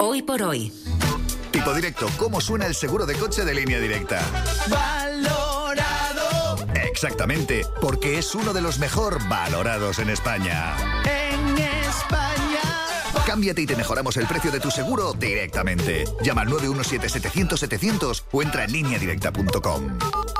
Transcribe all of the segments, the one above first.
Hoy por hoy. Tipo Directo, ¿cómo suena el seguro de coche de Línea Directa? Valorado. Exactamente, porque es uno de los mejor valorados en España. En España. Cámbiate y te mejoramos el precio de tu seguro directamente. Llama al 917-700-700 o entra en lineadirecta.com.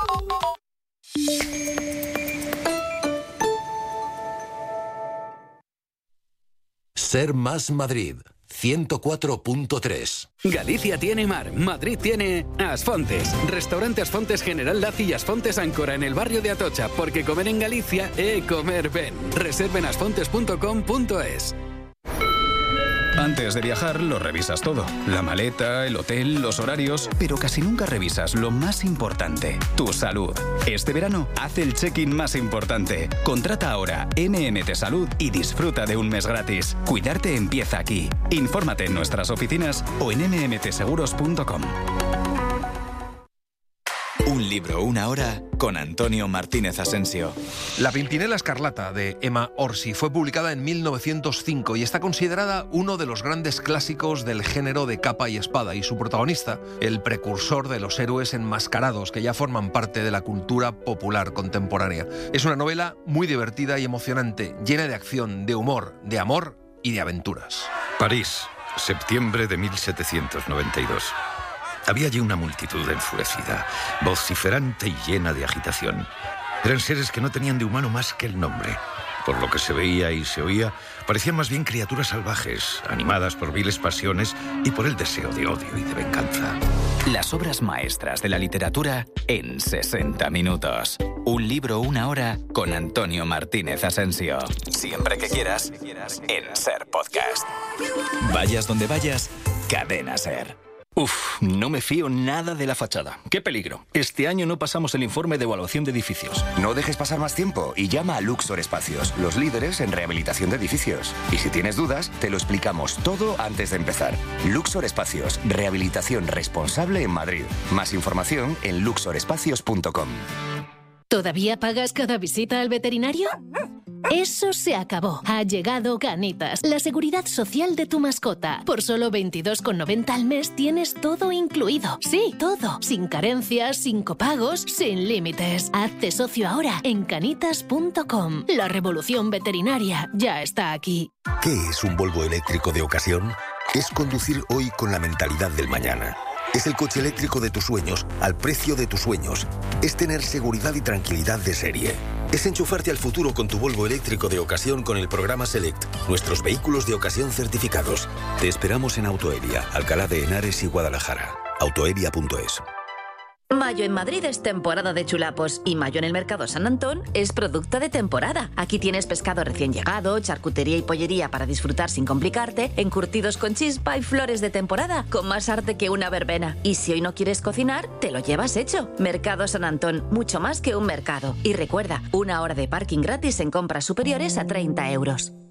Ser Más Madrid, 104.3. Galicia tiene mar, Madrid tiene Asfontes. Restaurante Asfontes General Laci y Asfontes Áncora en el barrio de Atocha, porque comer en Galicia es comer ben. Reserven asfontes.com.es. Antes de viajar lo revisas todo. La maleta, el hotel, los horarios, pero casi nunca revisas lo más importante, tu salud. Este verano, haz el check-in más importante. Contrata ahora MMT Salud y disfruta de un mes gratis. Cuidarte empieza aquí. Infórmate en nuestras oficinas o en mmtseguros.com. Un libro, una hora, con Antonio Martínez Asensio. La Pimpinela Escarlata, de Emma Orsi, fue publicada en 1905 y está considerada uno de los grandes clásicos del género de capa y espada, y su protagonista, el precursor de los héroes enmascarados que ya forman parte de la cultura popular contemporánea. Es una novela muy divertida y emocionante, llena de acción, de humor, de amor y de aventuras. París, septiembre de 1792. Había allí una multitud enfurecida, vociferante y llena de agitación. Eran seres que no tenían de humano más que el nombre. Por lo que se veía y se oía, parecían más bien criaturas salvajes, animadas por viles pasiones y por el deseo de odio y de venganza. Las obras maestras de la literatura en 60 minutos. Un libro, una hora, con Antonio Martínez Asensio. Siempre que quieras, en Ser Podcast. Vayas donde vayas, Cadena Ser. Uf, no me fío nada de la fachada. ¡Qué peligro! Este año no pasamos el informe de evaluación de edificios. No dejes pasar más tiempo y llama a Luxor Espacios, los líderes en rehabilitación de edificios. Y si tienes dudas, te lo explicamos todo antes de empezar. Luxor Espacios, rehabilitación responsable en Madrid. Más información en luxorespacios.com. ¿Todavía pagas cada visita al veterinario? Eso se acabó. Ha llegado Canitas, la seguridad social de tu mascota. Por solo 22,90 al mes tienes todo incluido. Sí, todo. Sin carencias, sin copagos, sin límites. Hazte socio ahora en canitas.com. La revolución veterinaria ya está aquí. ¿Qué es un Volvo eléctrico de ocasión? Es conducir hoy con la mentalidad del mañana. Es el coche eléctrico de tus sueños, al precio de tus sueños. Es tener seguridad y tranquilidad de serie. Es enchufarte al futuro con tu Volvo eléctrico de ocasión con el programa Select, nuestros vehículos de ocasión certificados. Te esperamos en Autoeria, Alcalá de Henares y Guadalajara. Autoeria.es. Mayo en Madrid es temporada de chulapos y mayo en el Mercado San Antón es producto de temporada. Aquí tienes pescado recién llegado, charcutería y pollería para disfrutar sin complicarte, encurtidos con chispa y flores de temporada con más arte que una verbena. Y si hoy no quieres cocinar, te lo llevas hecho. Mercado San Antón, mucho más que un mercado. Y recuerda, 1 hora de parking gratis en compras superiores a 30 euros.